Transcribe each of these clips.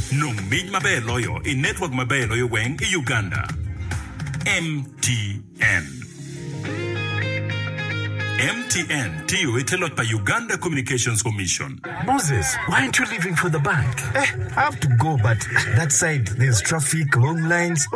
nominy maber loyo e network maber loyo weng e Uganda. MTN. MTN tiyo itelot pa Uganda Communications Commission. Moses, why aren't you leaving for the bank? I have to go, but that side there's traffic, long lines.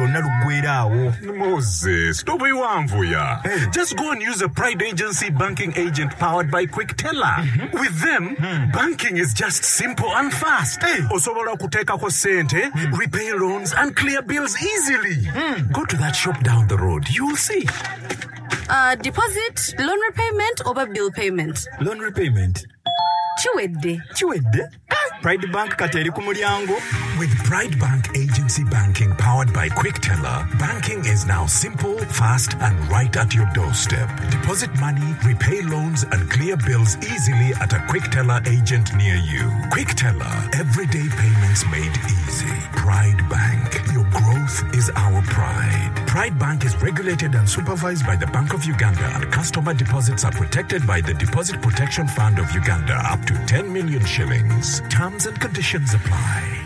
Moses, don't be wanvuya. Just go and use a Pride Agency banking agent powered by Quick Teller. With them, banking is just simple and fast. Osobola kuteka ko sente, repay loans and clear bills easily. Go to that shop down the road. You'll see. Deposit, loan repayment, or bill payment? Loan repayment. Chiwedde? Pride Bank kateri ku mulyango. With Pride Bank Agency banking powered by Quick Teller, banking is now simple, fast, and right at your doorstep. Deposit money, repay loans, and clear bills easily at a Quick Teller agent near you. Quick Teller, everyday payments made easy. Pride Bank, your growth is our pride. Pride Bank is regulated and supervised by the Bank of Uganda, and customer deposits are protected by the Deposit Protection Fund of Uganda up to 10 million shillings. Terms and conditions apply.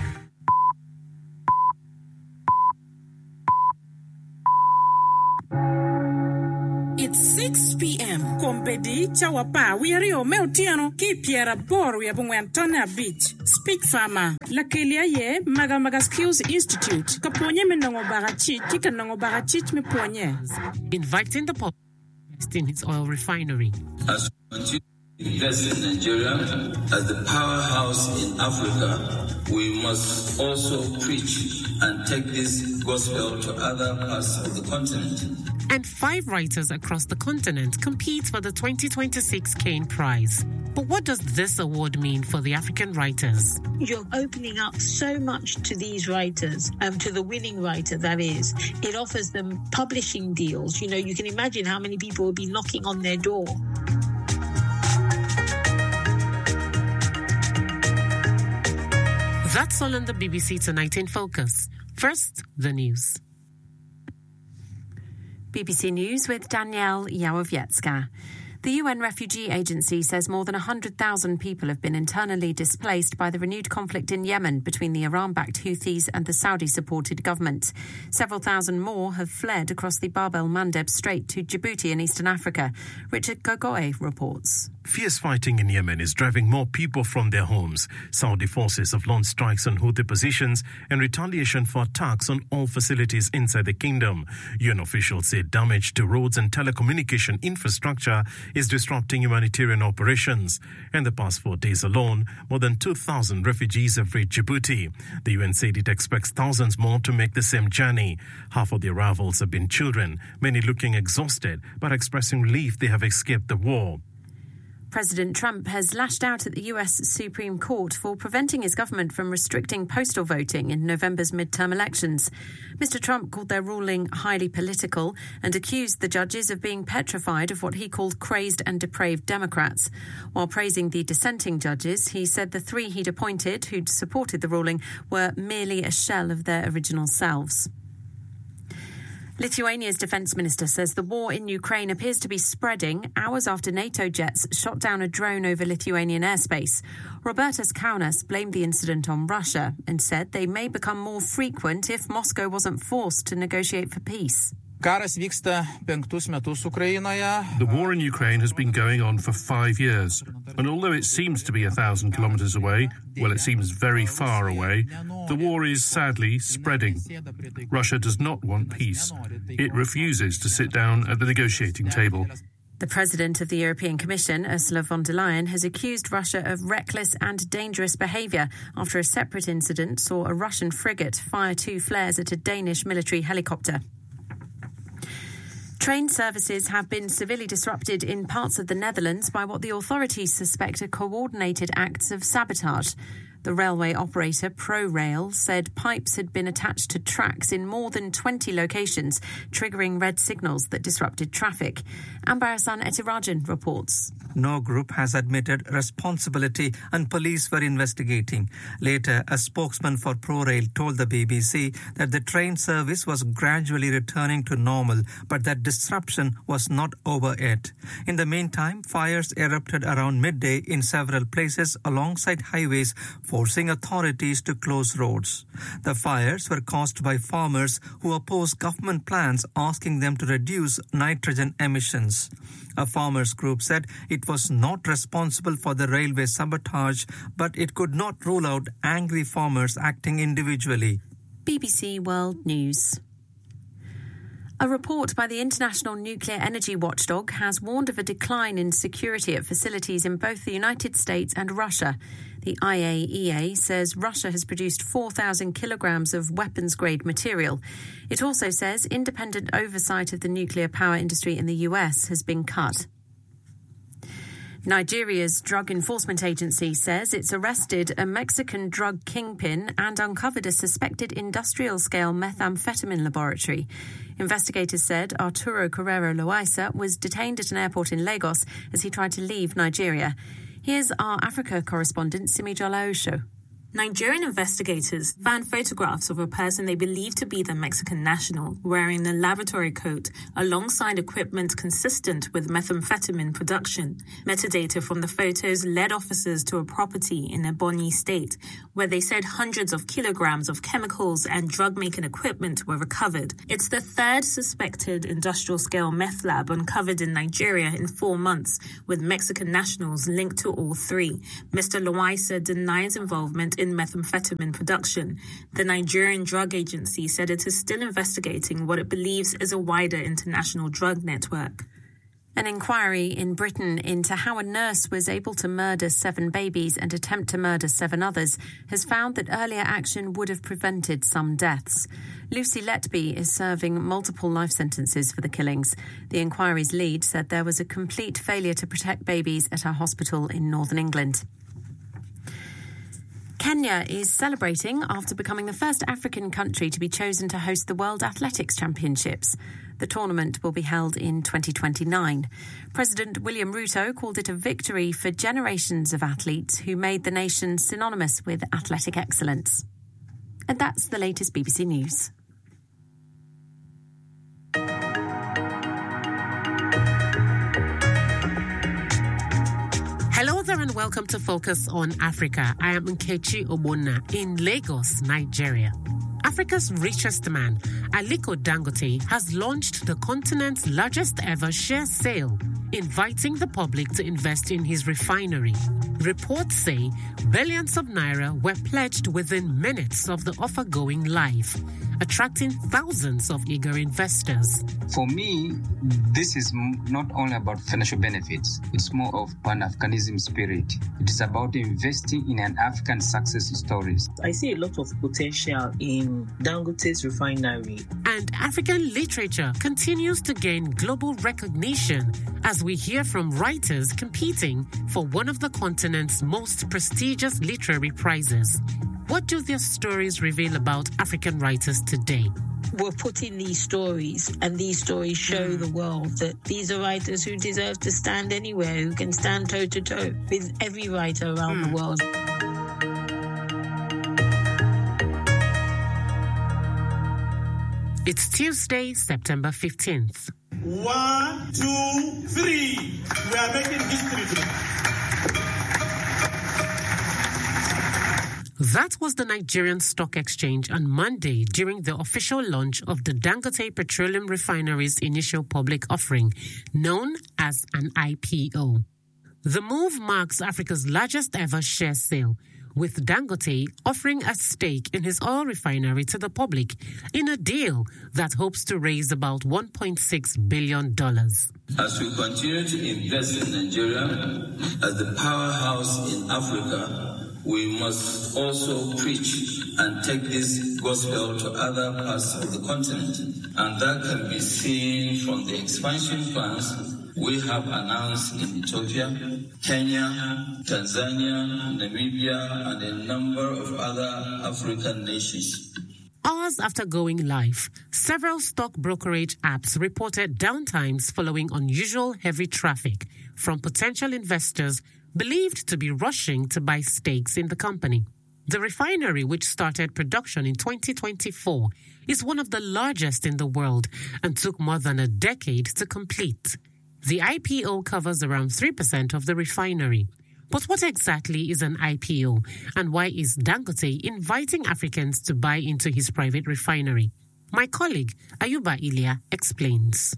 It's 6 p.m. Kompedi chawapa wiario meutiano ki piera boru ya bungwe Antona Beach. Speak Farmer. Lakelia ye Maga Skills Institute. Kaponye menongo barachi kika nongo barachi me ponye. Inviting the public in its oil refinery. As we continue to invest in Nigeria as the powerhouse in Africa, we must also preach and take this gospel to other parts of the continent. And 5 writers across the continent compete for the 2026 Kane Prize. But what does this award mean for the African writers? You're opening up so much to these writers, to the winning writer, that is. It offers them publishing deals. You know, you can imagine how many people will be knocking on their door. That's all on the BBC Tonight in Focus. First, the news. BBC News with Danielle Yawowiecka. The UN Refugee Agency says more than 100,000 people have been internally displaced by the renewed conflict in Yemen between the Iran-backed Houthis and the Saudi-supported government. Several thousand more have fled across the Bab el-Mandeb Strait to Djibouti in eastern Africa. Richard Gogoe reports. Fierce fighting in Yemen is driving more people from their homes. Saudi forces have launched strikes on Houthi positions in retaliation for attacks on oil facilities inside the kingdom. UN officials say damage to roads and telecommunication infrastructure is disrupting humanitarian operations. In the past 4 days alone, more than 2,000 refugees have reached Djibouti. The UN said it expects thousands more to make the same journey. Half of the arrivals have been children, many looking exhausted but expressing relief they have escaped the war. President Trump has lashed out at the US Supreme Court for preventing his government from restricting postal voting in November's midterm elections. Mr. Trump called their ruling highly political and accused the judges of being petrified of what he called crazed and depraved Democrats. While praising the dissenting judges, he said the 3 he'd appointed who'd supported the ruling were merely a shell of their original selves. Lithuania's defence minister says the war in Ukraine appears to be spreading hours after NATO jets shot down a drone over Lithuanian airspace. Robertas Kaunas blamed the incident on Russia and said they may become more frequent if Moscow wasn't forced to negotiate for peace. The war in Ukraine has been going on for 5 years, and although it seems to be 1,000 kilometers away, well, it seems very far away, the war is sadly spreading. Russia does not want peace. It refuses to sit down at the negotiating table. The president of the European Commission, Ursula von der Leyen, has accused Russia of reckless and dangerous behaviour after a separate incident saw a Russian frigate fire 2 flares at a Danish military helicopter. Train services have been severely disrupted in parts of the Netherlands by what the authorities suspect are coordinated acts of sabotage. The railway operator ProRail said pipes had been attached to tracks in more than 20 locations, triggering red signals that disrupted traffic. Ambarasan Etirajan reports. No group has admitted responsibility and police were investigating. Later, a spokesman for ProRail told the BBC that the train service was gradually returning to normal, but that disruption was not over yet. In the meantime, fires erupted around midday in several places alongside highways forcing authorities to close roads. The fires were caused by farmers who opposed government plans asking them to reduce nitrogen emissions. A farmers' group said it was not responsible for the railway sabotage, but it could not rule out angry farmers acting individually. BBC World News. A report by the International Nuclear Energy Watchdog has warned of a decline in security at facilities in both the United States and Russia. The IAEA says Russia has produced 4,000 kilograms of weapons-grade material. It also says independent oversight of the nuclear power industry in the US has been cut. Nigeria's Drug Enforcement Agency says it's arrested a Mexican drug kingpin and uncovered a suspected industrial-scale methamphetamine laboratory. Investigators said Arturo Carrero Loaiza was detained at an airport in Lagos as he tried to leave Nigeria. Here's our Africa correspondent, Simi Jolaosho. Nigerian investigators found photographs of a person they believe to be the Mexican national wearing the laboratory coat alongside equipment consistent with methamphetamine production. Metadata from the photos led officers to a property in Ebonyi State, where they said hundreds of kilograms of chemicals and drug-making equipment were recovered. It's the third suspected industrial-scale meth lab uncovered in Nigeria in 4 months, with Mexican nationals linked to all three. Mr. Loaiza denies involvement in methamphetamine production. The Nigerian Drug Agency said it is still investigating what it believes is a wider international drug network. An inquiry in Britain into how a nurse was able to murder 7 babies and attempt to murder 7 others has found that earlier action would have prevented some deaths. Lucy Letby is serving multiple life sentences for the killings. The inquiry's lead said there was a complete failure to protect babies at her hospital in northern England. Kenya is celebrating after becoming the first African country to be chosen to host the World Athletics Championships. The tournament will be held in 2029. President William Ruto called it a victory for generations of athletes who made the nation synonymous with athletic excellence. And that's the latest BBC News. Hello there and welcome to Focus on Africa. I am Nkechi Obona in Lagos, Nigeria. Africa's richest man, Aliko Dangote, has launched the continent's largest ever share sale, inviting the public to invest in his refinery. Reports say billions of naira were pledged within minutes of the offer going live, attracting thousands of eager investors. For me, this is not only about financial benefits. It's more of Pan-Africanism spirit. It is about investing in an African success stories. I see a lot of potential in Dangote's refinery. And African literature continues to gain global recognition as we hear from writers competing for one of the continent's most prestigious literary prizes. What do their stories reveal about African writers today? We're putting these stories, and these stories show the world that these are writers who deserve to stand anywhere, who can stand toe-to-toe with every writer around the world. It's Tuesday, September 15th. 1, 2, 3. We are making history today. That was the Nigerian Stock Exchange on Monday during the official launch of the Dangote Petroleum Refinery's initial public offering, known as an IPO. The move marks Africa's largest ever share sale, with Dangote offering a stake in his oil refinery to the public in a deal that hopes to raise about $1.6 billion. As we continue to invest in Nigeria as the powerhouse in Africa, we must also preach and take this gospel to other parts of the continent. And that can be seen from the expansion plans we have announced in Ethiopia, Kenya, Tanzania, Namibia, and a number of other African nations. Hours after going live, several stock brokerage apps reported downtimes following unusual heavy traffic from potential investors believed to be rushing to buy stakes in the company. The refinery, which started production in 2024, is one of the largest in the world and took more than a decade to complete. The IPO covers around 3% of the refinery. But what exactly is an IPO, and why is Dangote inviting Africans to buy into his private refinery? My colleague, Ayuba Ilia, explains.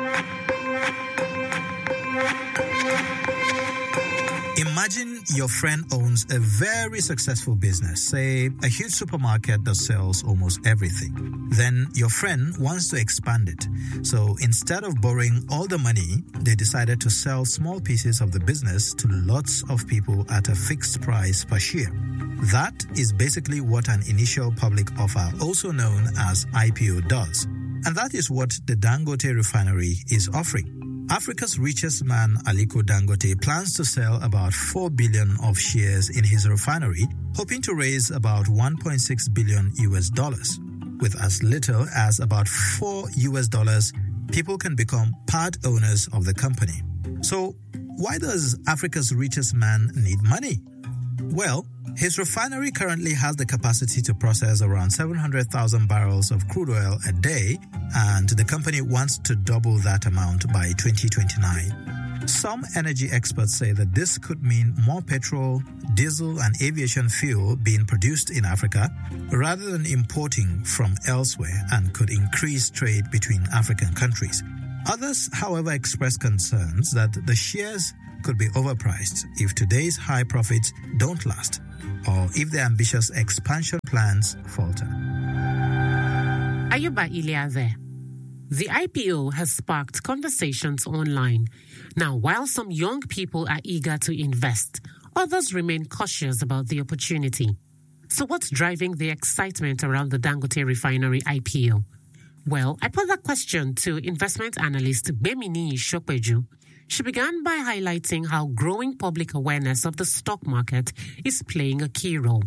Imagine your friend owns a very successful business, say a huge supermarket that sells almost everything. Then your friend wants to expand it. So instead of borrowing all the money, they decided to sell small pieces of the business to lots of people at a fixed price per share. That is basically what an initial public offer, also known as IPO, does. And that is what the Dangote refinery is offering. Africa's richest man, Aliko Dangote, plans to sell about 4 billion of shares in his refinery, hoping to raise about $1.6 billion. With as little as about $4, people can become part owners of the company. So, why does Africa's richest man need money? Well, his refinery currently has the capacity to process around 700,000 barrels of crude oil a day, and the company wants to double that amount by 2029. Some energy experts say that this could mean more petrol, diesel, and aviation fuel being produced in Africa rather than importing from elsewhere, and could increase trade between African countries. Others, however, express concerns that the shares could be overpriced if today's high profits don't last, or if the ambitious expansion plans falter. Ayuba Ilia there. The IPO has sparked conversations online. Now, while some young people are eager to invest, others remain cautious about the opportunity. So what's driving the excitement around the Dangote refinery IPO? Well, I put that question to investment analyst Gbemini Shokpeju. She began by highlighting how growing public awareness of the stock market is playing a key role.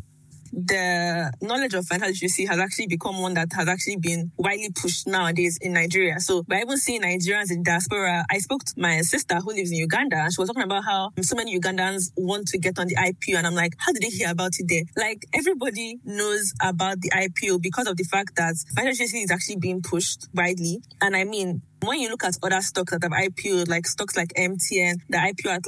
The knowledge of financial literacy has actually become one that has actually been widely pushed nowadays in Nigeria. So we're even seeing Nigerians in diaspora. I spoke to my sister who lives in Uganda, and she was talking about how so many Ugandans want to get on the IPO. And I'm like, how did they hear about it there? Like, everybody knows about the IPO because of the fact that financial literacy is actually being pushed widely. And I mean, when you look at other stocks that have IPO'd, like stocks like MTN, the IPO at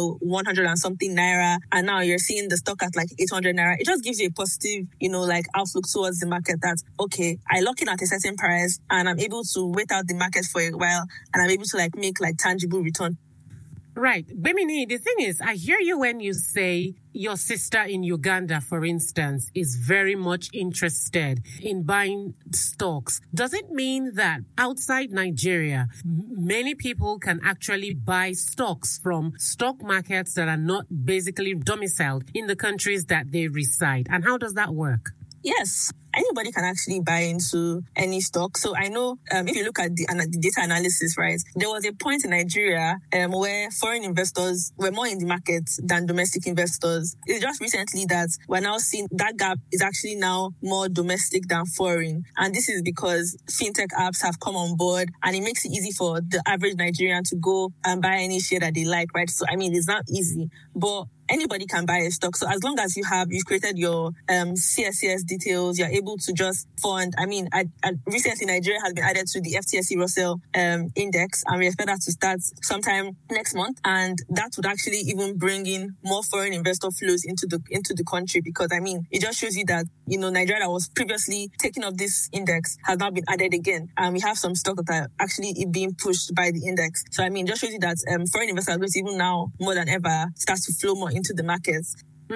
100 and something naira, and now you're seeing the stock at 800 naira, it just gives you a positive, outlook towards the market that, okay, I lock in at a certain price and I'm able to wait out the market for a while and I'm able to make tangible return. Right. Gbemini, the thing is, I hear you when you say your sister in Uganda, for instance, is very much interested in buying stocks. Does it mean that outside Nigeria, many people can actually buy stocks from stock markets that are not basically domiciled in the countries that they reside? And how does that work? Yes. Anybody can actually buy into any stock. So I know if you look at the data analysis, right, there was a point in Nigeria where foreign investors were more in the market than domestic investors. It's just recently that we're now seeing that gap is actually now more domestic than foreign. And this is because fintech apps have come on board and it makes it easy for the average Nigerian to go and buy any share that they like, right? So, I mean, it's not easy, but anybody can buy a stock. So as long as you've created your CSCS details, you're able to just fund. I mean, recently Nigeria has been added to the FTSE Russell index, and we expect that to start sometime next month. And that would actually even bring in more foreign investor flows into the country, because I mean, it just shows you that Nigeria that was previously taking up this index has now been added again, and we have some stock that are actually being pushed by the index. So I mean, just shows you that foreign investors are going to even now more than ever start to flow more into the markets.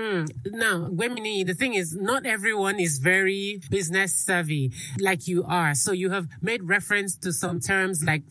Now, Gbemini, the thing is, not everyone is very business savvy like you are. So you have made reference to some terms like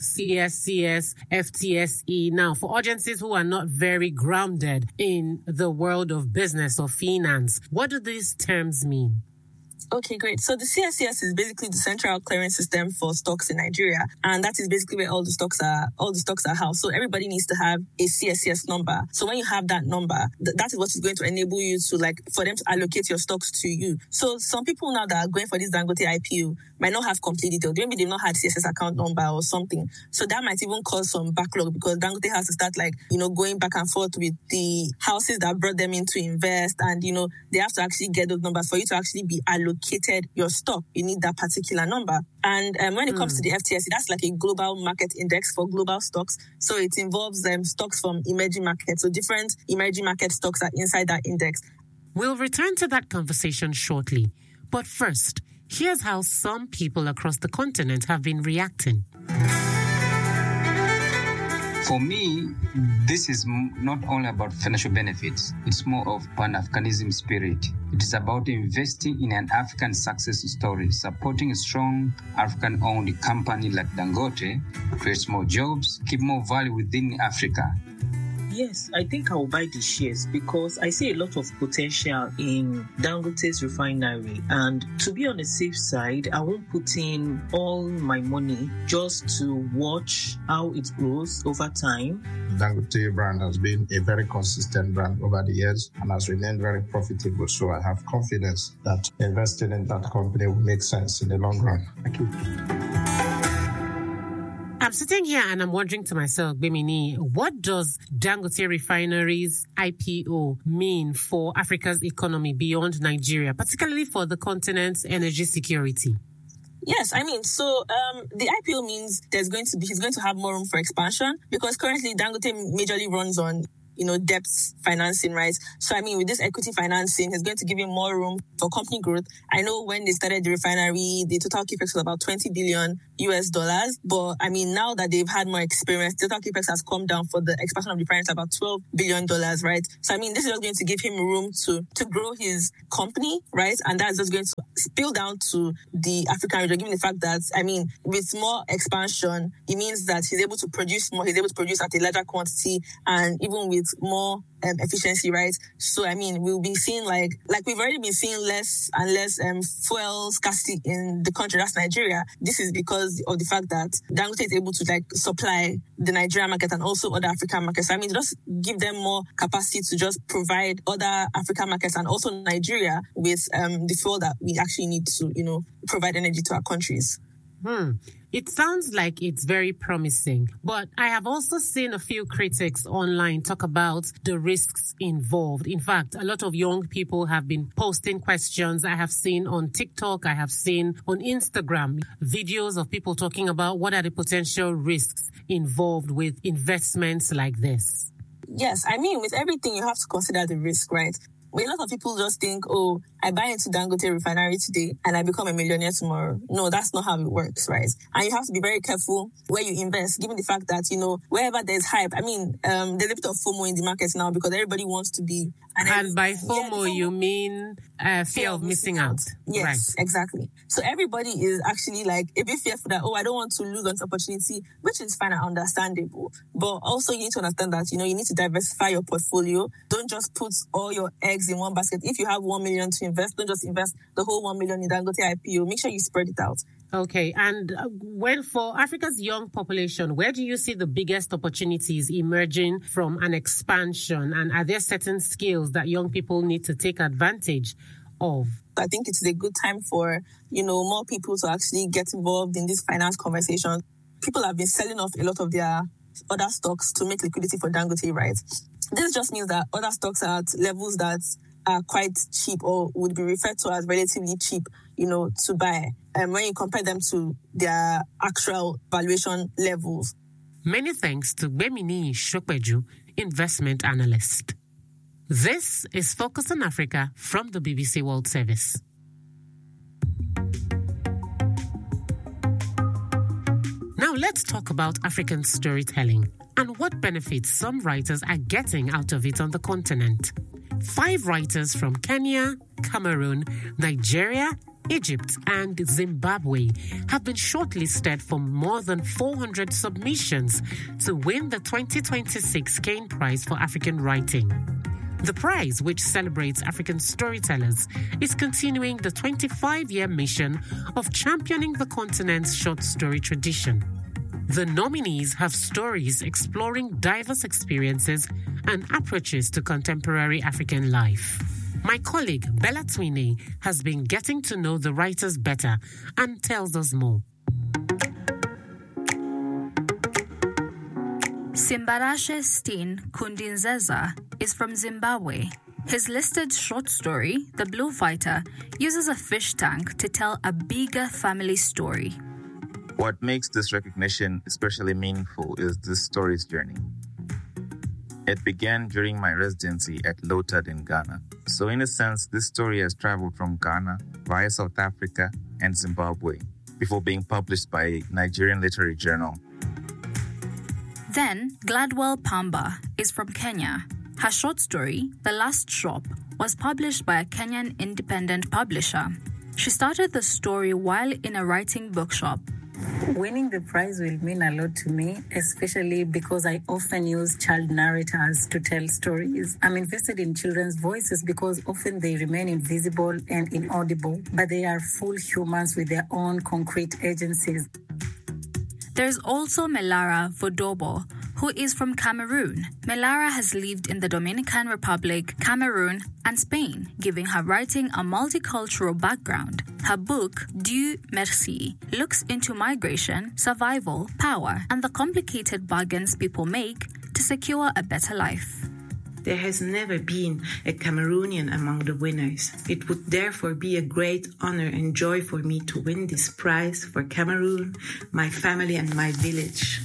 CSCS, FTSE. Now, for audiences who are not very grounded in the world of business or finance, what do these terms mean? Okay, great. So the CSCS is basically the central clearing system for stocks in Nigeria. And that is basically where all the stocks are housed. So everybody needs to have a CSCS number. So when you have that number, that is what is going to enable you to for them to allocate your stocks to you. So some people now that are going for this Dangote IPO, might not have complete details. Maybe they've not had CSS account number or something. So that might even cause some backlog because Dangote has to start going back and forth with the houses that brought them in to invest. And, they have to actually get those numbers for you to actually be allocated your stock. You need that particular number. And when it comes to the FTSE, that's like a global market index for global stocks. So it involves stocks from emerging markets. So different emerging market stocks are inside that index. We'll return to that conversation shortly. But first, here's how some people across the continent have been reacting. For me, this is not only about financial benefits. It's more of Pan-Africanism spirit. It is about investing in an African success story, supporting a strong African-owned company like Dangote, creates more jobs, keep more value within Africa. Yes, I think I will buy the shares because I see a lot of potential in Dangote's refinery. And to be on the safe side, I won't put in all my money just to watch how it grows over time. Dangote brand has been a very consistent brand over the years and has remained very profitable. So I have confidence that investing in that company will make sense in the long run. Thank you. I'm sitting here and I'm wondering to myself, Bemini, what does Dangote Refinery's IPO mean for Africa's economy beyond Nigeria, particularly for the continent's energy security? Yes, the IPO means he's going to have more room for expansion because currently Dangote majorly runs on debt financing, right? So, with this equity financing, it's going to give him more room for company growth. I know when they started the refinery, the total capex was about $20 billion. But, now that they've had more experience, the total capex has come down for the expansion of the refinery to about $12 billion, right? So, this is just going to give him room to grow his company, right? And that's just going to spill down to the African region, given the fact that, with more expansion, it means that he's able to produce more, he's able to produce at a larger quantity, and even with more efficiency, right? So, we'll be seeing like we've already been seeing less and less fuel scarcity in the country. That's Nigeria. This is because of the fact that Dangote is able to supply the Nigerian market and also other African markets. Just give them more capacity to just provide other African markets and also Nigeria with the fuel that we actually need to, provide energy to our countries. It sounds like it's very promising, but I have also seen a few critics online talk about the risks involved. In fact, a lot of young people have been posting questions. I have seen on TikTok, I have seen on Instagram videos of people talking about what are the potential risks involved with investments like this. Yes, with everything, you have to consider the risk, right? A lot of people just think, I buy into Dangote Refinery today and I become a millionaire tomorrow. No, that's not how it works, right? And you have to be very careful where you invest, given the fact that, wherever there's hype, there's a bit of FOMO in the market now because everybody wants to be. And by FOMO, you mean fear of missing out. Yes, right. Exactly. So everybody is actually a bit fearful that, I don't want to lose on this opportunity, which is fine and understandable. But also you need to understand that, you need to diversify your portfolio. Don't just put all your eggs in one basket. If you have 1 million to invest, don't just invest the whole 1 million in Dangote IPO. Make sure you spread it out. Okay. And when for Africa's young population, where do you see the biggest opportunities emerging from an expansion? And are there certain skills that young people need to take advantage of? I think it's a good time for, more people to actually get involved in this finance conversation. People have been selling off a lot of their other stocks to make liquidity for Dangote, right? This just means that other stocks are at levels that are quite cheap or would be referred to as relatively cheap, to buy. And when you compare them to their actual valuation levels. Many thanks to Bemini Shokweju, investment analyst. This is Focus on Africa from the BBC World Service. Now let's talk about African storytelling and what benefits some writers are getting out of it on the continent. 5 writers from Kenya, Cameroon, Nigeria, Egypt, and Zimbabwe have been shortlisted for more than 400 submissions to win the 2026 Kane Prize for African Writing. The prize, which celebrates African storytellers, is continuing the 25-year mission of championing the continent's short story tradition. The nominees have stories exploring diverse experiences and approaches to contemporary African life. My colleague Bella Twine has been getting to know the writers better and tells us more. Simbarashe Steen Kundinzeza is from Zimbabwe. His listed short story, The Blue Fighter, uses a fish tank to tell a bigger family story. What makes this recognition especially meaningful is this story's journey. It began during my residency at Lotad in Ghana. So in a sense, this story has traveled from Ghana via South Africa and Zimbabwe before being published by a Nigerian literary journal. Then, Gladwell Pamba is from Kenya. Her short story, The Last Shop, was published by a Kenyan independent publisher. She started the story while in a writing bookshop. Winning the prize will mean a lot to me, especially because I often use child narrators to tell stories. I'm invested in children's voices because often they remain invisible and inaudible, but they are full humans with their own concrete agencies. There's also Melara Vodobo, who is from Cameroon. Melara has lived in the Dominican Republic, Cameroon, and Spain, giving her writing a multicultural background. Her book, Dieu Merci, looks into migration, survival, power, and the complicated bargains people make to secure a better life. There has never been a Cameroonian among the winners. It would therefore be a great honor and joy for me to win this prize for Cameroon, my family, and my village.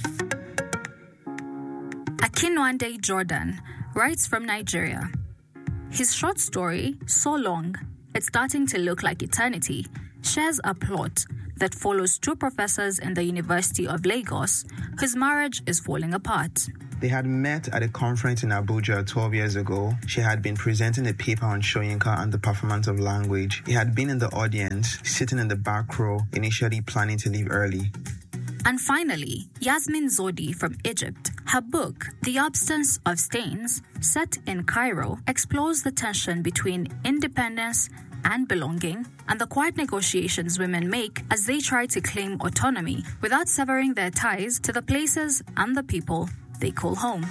Akinwande Jordan writes from Nigeria. His short story, So Long, It's Starting to Look Like Eternity, shares a plot that follows two professors in the University of Lagos whose marriage is falling apart. They had met at a conference in Abuja 12 years ago. She had been presenting a paper on Soyinka and the performance of language. He had been in the audience, sitting in the back row, initially planning to leave early. And finally, Yasmin Zodi from Egypt. Her book, The Absence of Stains, set in Cairo, explores the tension between independence and belonging, and the quiet negotiations women make as they try to claim autonomy without severing their ties to the places and the people they call home.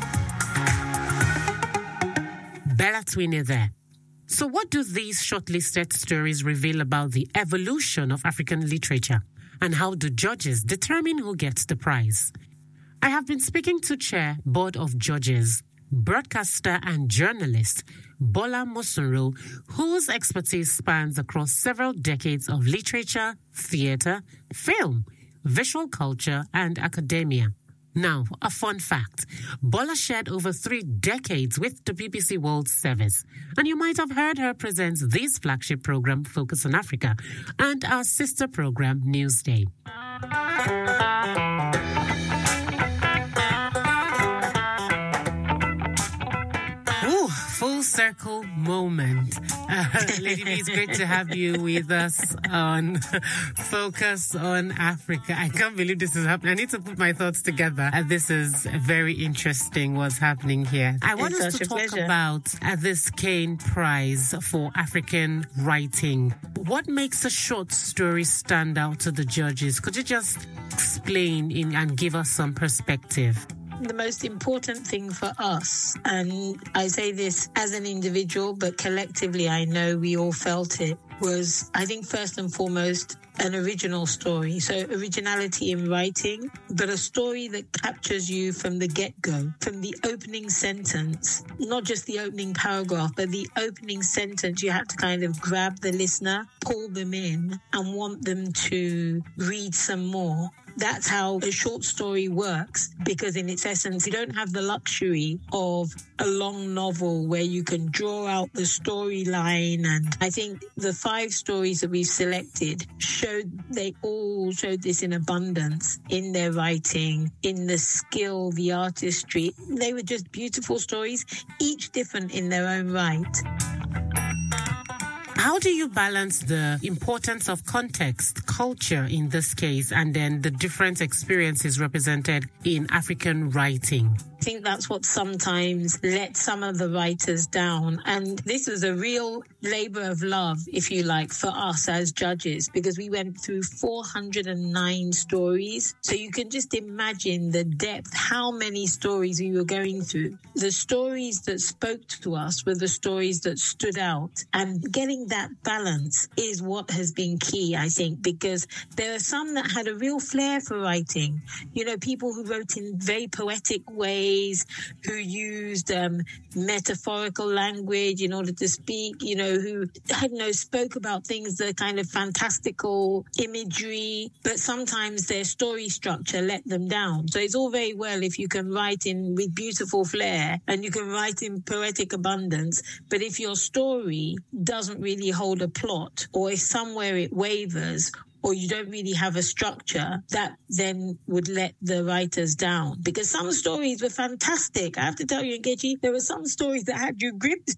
Bella Twine there. So what do these shortlisted stories reveal about the evolution of African literature? And how do judges determine who gets the prize? I have been speaking to Chair, Board of Judges, broadcaster and journalist Bola Mosunro, whose expertise spans across several decades of literature, theatre, film, visual culture, and academia. Now, a fun fact. Bola shared over 3 decades with the BBC World Service, and you might have heard her present this flagship program, Focus on Africa, and our sister program, Newsday. Full circle moment. Lady B, it's great to have you with us on Focus on Africa. I can't believe this is happening. I need to put my thoughts together. This is very interesting what's happening here. I want us to talk about this Kane Prize for African writing. What makes a short story stand out to the judges? Could you just explain and give us some perspective? The most important thing for us, and I say this as an individual, but collectively I know we all felt it, was, I think, first and foremost, an original story. So originality in writing, but a story that captures you from the get-go, from the opening sentence, not just the opening paragraph, but the opening sentence. You have to kind of grab the listener, pull them in, and want them to read some more. That's how a short story works, because in its essence, you don't have the luxury of a long novel where you can draw out the storyline. And I think the 5 stories that we've selected they all showed this in abundance in their writing, in the skill, the artistry. They were just beautiful stories, each different in their own right. How How do you balance the importance of context, culture in this case, and then the different experiences represented in African writing? I think that's what sometimes lets some of the writers down. And this was a real labor of love, if you like, for us as judges, because we went through 409 stories. So you can just imagine the depth, how many stories we were going through. The stories that spoke to us were the stories that stood out. And getting that balance is what has been key, I think, because there are some that had a real flair for writing. You know, people who wrote in very poetic ways, who used metaphorical language in order to speak, you know, who, spoke about things that are kind of fantastical imagery, but sometimes their story structure let them down. So it's all very well if you can write in with beautiful flair and you can write in poetic abundance, but if your story doesn't really hold a plot, or if somewhere it wavers, or you don't really have a structure, that then would let the writers down. Because some stories were fantastic. I have to tell you, Nkechi, there were some stories that had you gripped,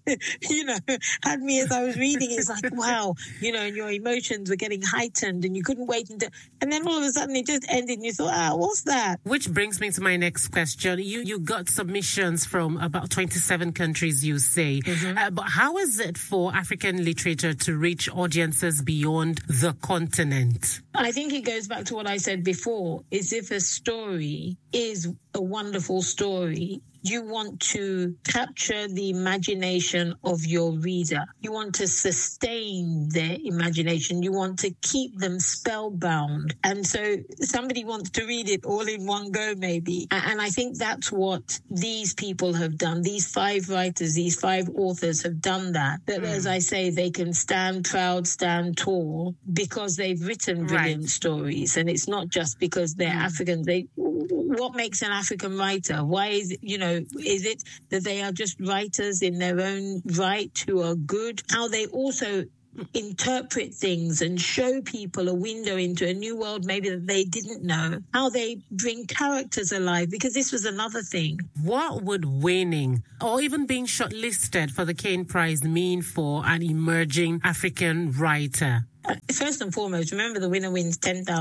had me as I was reading. It's like, wow, and your emotions were getting heightened and you couldn't wait until... And then all of a sudden it just ended and you thought, what's that? Which brings me to my next question. You got submissions from about 27 countries, you say. Mm-hmm. But how is it for African literature to reach audiences beyond the continent? I think it goes back to what I said before, is if a story is a wonderful story, you want to capture the imagination of your reader. You want to sustain their imagination. You want to keep them spellbound. And so somebody wants to read it all in one go, maybe. And I think that's what these people have done. These 5 writers, these 5 authors have done that. That, as I say, they can stand proud, stand tall, because they've written brilliant stories. And it's not just because they're African. What makes an African writer? Why is it, is it that they are just writers in their own right who are good? How they also interpret things and show people a window into a new world maybe that they didn't know. How they bring characters alive, because this was another thing. What would winning or even being shortlisted for the Cain Prize mean for an emerging African writer? First and foremost, remember the winner wins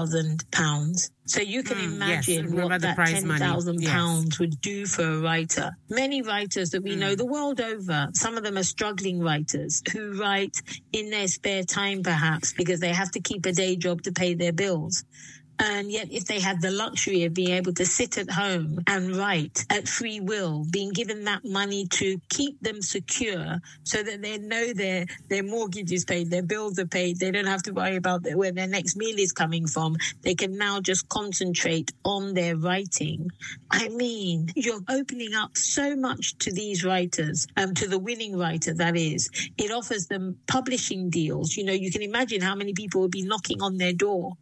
£10,000. So you can imagine what that £10,000 would do for a writer. Many writers that we know the world over, some of them are struggling writers who write in their spare time perhaps because they have to keep a day job to pay their bills. And yet if they had the luxury of being able to sit at home and write at free will, being given that money to keep them secure so that they know their mortgage is paid, their bills are paid, they don't have to worry about where their next meal is coming from. They can now just concentrate on their writing. I mean, you're opening up so much to these writers, to the winning writer, that is. It offers them publishing deals. You can imagine how many people will be knocking on their door.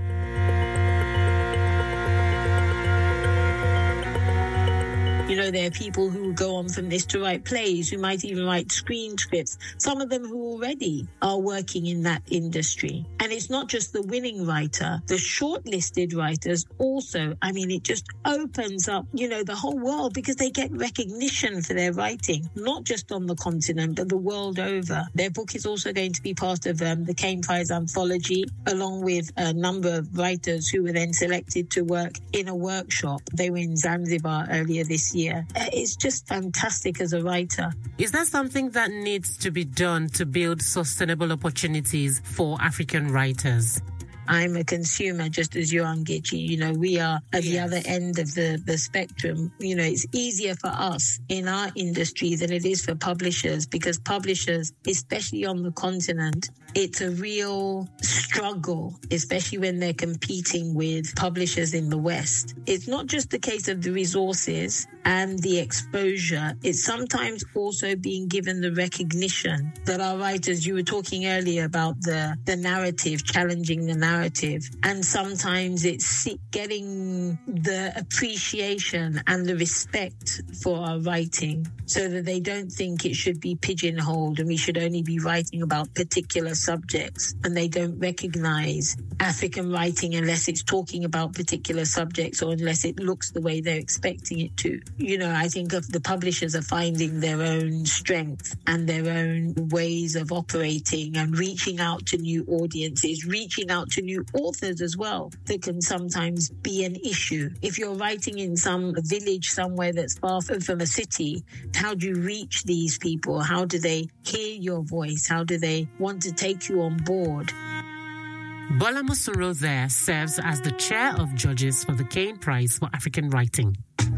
There are people who go on from this to write plays, who might even write screen scripts. Some of them who already are working in that industry. And it's not just the winning writer, the shortlisted writers also. I mean, it just opens up, the whole world, because they get recognition for their writing, not just on the continent, but the world over. Their book is also going to be part of the Cain Prize anthology, along with a number of writers who were then selected to work in a workshop. They were in Zanzibar earlier this year. It's just fantastic as a writer. Is there something that needs to be done to build sustainable opportunities for African writers? I'm a consumer just as you are, Nkechi. We are at the other end of the spectrum. It's easier for us in our industry than it is for publishers, because publishers, especially on the continent, it's a real struggle, especially when they're competing with publishers in the West. It's not just the case of the resources and the exposure. It's sometimes also being given the recognition that our writers, you were talking earlier about the narrative, challenging the narrative. narrative. And sometimes it's getting the appreciation and the respect for our writing so that they don't think it should be pigeonholed and we should only be writing about particular subjects, and they don't recognize African writing unless it's talking about particular subjects or unless it looks the way they're expecting it to. I think of the publishers are finding their own strength and their own ways of operating and reaching out to new audiences, reaching out to new authors as well. That can sometimes be an issue. If you're writing in some village somewhere that's far from a city, how do you reach these people? How do they hear your voice? How do they want to take you on board? Bola Musoro there serves as the chair of judges for the Kane Prize for African Writing.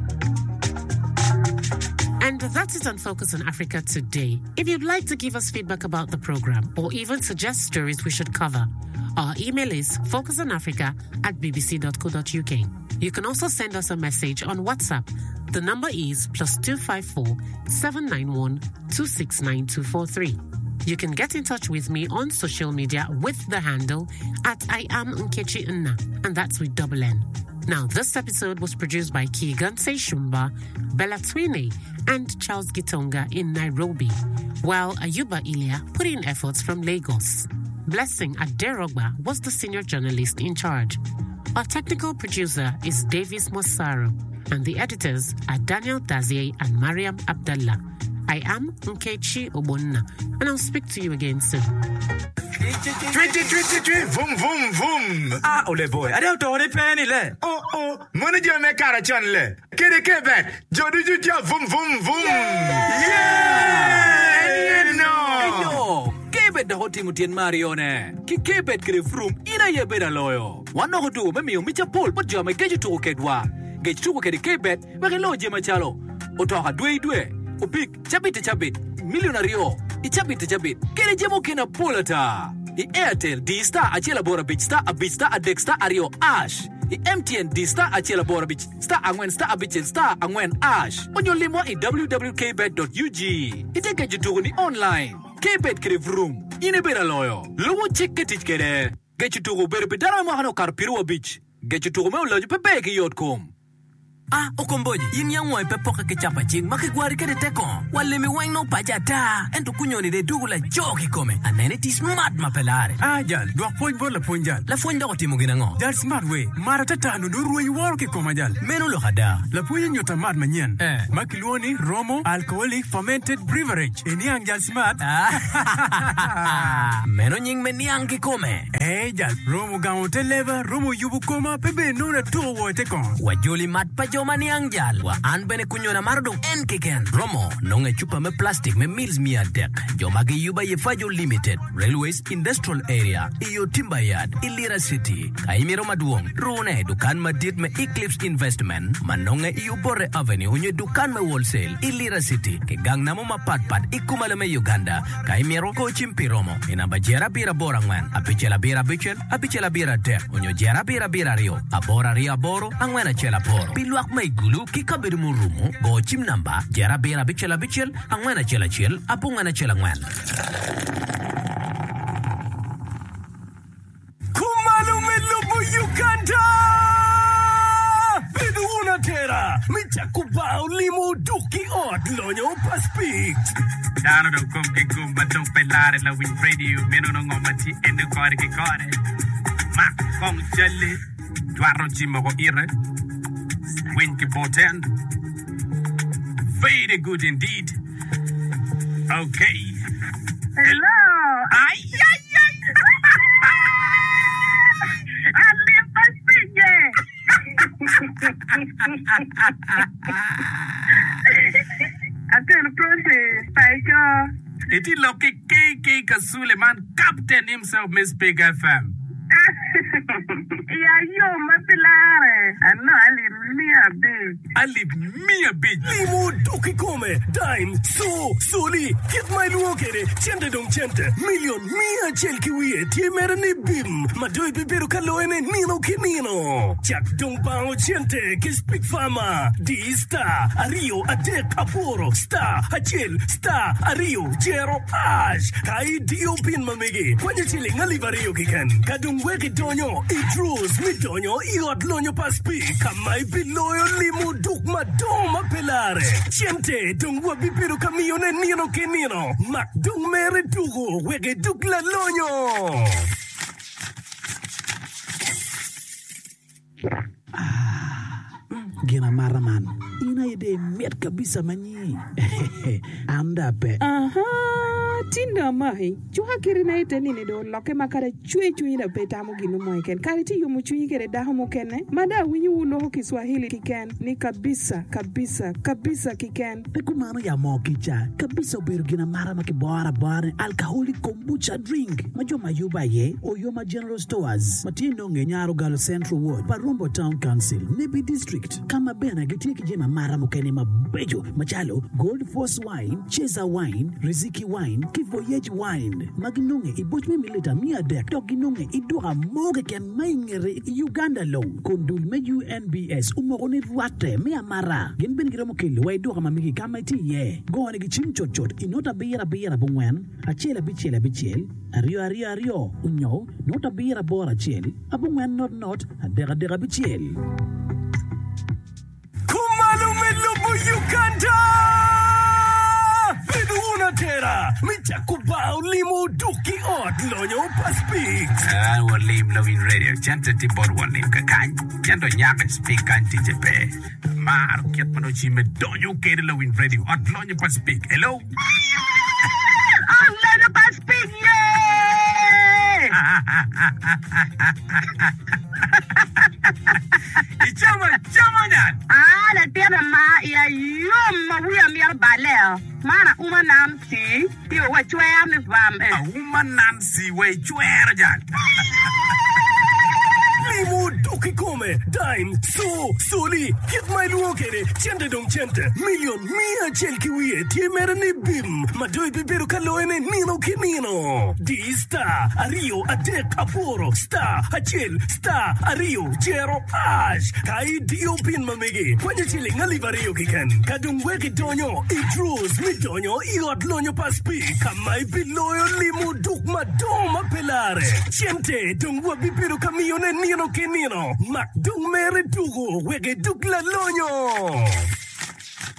And that's it on Focus on Africa today. If you'd like to give us feedback about the program or even suggest stories we should cover, our email is focusonafrica@bbc.co.uk. You can also send us a message on WhatsApp. The number is +254 791 269 243. You can get in touch with me on social media with the handle @IamNkechi, and that's with double N. Now, this episode was produced by Keegan Seshumba, Bella Twine, and Charles Gitonga in Nairobi, while Ayuba Ilya put in efforts from Lagos. Blessing Aderogba was the senior journalist in charge. Our technical producer is Davis Mosaro, and the editors are Daniel Dazier and Mariam Abdallah. I am Nkechi Obonna, and I'll speak to you again soon. Vum vum vum. Ole boy, I don't want penny le. Oh, money jam me kara chan le. Kere kebe, jodu juja vum vum vum. Yeah, no. Kebe da hoti mutien Marione. Ki kebe kre frum ina ye beda loyo. Wano hodu me mi umicha pol but jam me keju to kedwa. Keju to kede kebe, we lo je machalo. Otoha dwe. Upik chabit millionario. Ichabit kere jemo kena polata. I Airtel D-Star achela bora beach star a beach star a deck star ario ash. I MTN D-Star achela bora beach star angwen star a beach star angwen ash. Onyo limo I www.kbet.ug. Iteke jutuguni online. Kbet kere vroom. Inebera loyo. Lowo check ketich kere. Get you to bere bedara mahano karpiruwa beach. Get you to me uloju pepeke yotkom. Okomboji, yin yang pe poka ke chapa ching, makigwari ke de teko. Wale mi wang no pajata, ento kunyo ni de dugula joki kome. Anene ti smart mapelare. Jal, dua point bol la point jal. La point da ko timu ginango. Jal smart way, mara tata no duru way war ke koma jal. Menu lo hada. La point nyota mat manyen. Makiluoni, Romo, alcoholic fermented beverage. Iniang jal smart. Menu nying meniang ke kome. Jal, Romo gamote leva, Romo yubu koma, pepe no na to wo teko. Wajoli mat pajo mani angjal wa an bene kunyo na mardo en keken Romo nonge chupa me plastic me meals mia dek joma ge yuba ye fajo limited railways industrial area iyo timber yard Ilira city kaimiro maduong rune dukan madit me Eclipse investment manonge iyo bore avenue unye dukan me wholesale Ilira city ke gang namo mapatpat ikumale me Uganda kaimiro ko chimpi Romo inamba jera bira borangwan apichela bira bichel apichela bira dek unyo jera bira rio abora ria boro angwena chela poro Pilwak may gulu kikabiru mo rumo go chim namba jera bera bichel angwana chela chel apungana chela ngwan Kumalu melubu Uganda Bidu una tera Micha kubao limo duki ot lonyo paspik Dano do kum ke gumba do pelare la win radio Meno no ngomati ende kore ke kore Ma kong jale Dwaro jima ko ire Winky Boten. Very good indeed. Okay. Hello. Ay. Atel process, Paiko. It is like KK Suleiman, captain himself, Miss Big FM. yo mapilare. Ano ali mia big. Limo doki come. Dime so soli. Get my luokere. Chente dong chente. Million mia chelki wie. Tiemere ni bim. Madoi bibero kaloene nino kinino. Jack dong bao chente. Kiss big fama. Di star. Ario ade kaporo. Star. Hachel. Star. Ario. Jero Ash. Kai dio pin mamigi. Kwenye chili ngalivario kiken. Kadung weke donyo. Idrus mi donyo. Iot lonyo paspi. Kamai biloyo limo duk madoma pelare. Chente dung wabipiro kamione nino kenino. Mak dung mere dugo. Weke duk la lonyo. Gina maraman. Ina ide miat kabisa manyi. Anda pe. Tinda mahi. Chuha kirina ite nini do loke makare chui na petamu ginu moiken. Kari ti yumu chui kere daho mokene. Mada winyu unoho Kiswahili kiken. Ni kabisa kiken. Pekumano ya mokicha. Kabisa ubiru gina marama kibora alcoholic kombucha drink. Majo mayuba ye. Oyoma General Stores. Matiendo ngenyaro Galo Central Ward. Parumbo Town Council. Nebi District. Kama bena gitie kijema marama kene mabejo. Machalo. Gold Force Wine. Cheza Wine. Riziki Wine. Kivoyage Wine. Maginunge ibochme milita mia dek. Toginunge idura moge ken maingere Uganda long. Kondul me UNBS. Umoroni ruate mea mara. Gen ben giromo kilo wa idura mamiki kama iti ye. Go negi chim chot. Inota bira bungwen. Achela bichel. Ario. Unyo. Nota bira bora chel. Abungwen not. Adera bichel. Kumalume lubu Uganda! Biduna tera, michakubao limo duki ot lonyo paspik. Walim loving radio, chante tibor walim kakany, chando nyaka speak kanti jepe. Mar kiat manochi me donyo kere loving radio ot lonyo paspik. Hello? Lonyo paspik, yay! Ichama nyan. La tierra ma ya yum we am your balel. Mana uma namsi, you wa chwea mi vam. Uma namsi we chwea jan. Limo doki come. Dime so soli. Get my luokere. Chente dong chente. Million mia chelki wie. Tiemere ni bim. Madoi bibero kaloene nino kinino. Di star. Ario ade kaporo. Star. Hachel. Star. Ario. Jero Ash. Kai dio pin mamigi. Kwenye chili ngalivario kiken. Kadung weke donyo. Idrus mi donyo. Iot lonyo paspi. Kamai biloyo limo duk madoma pelare. Chente dong wabibero kamione nino kenino. Mak dung mere dugo. Weke duk la lonyo.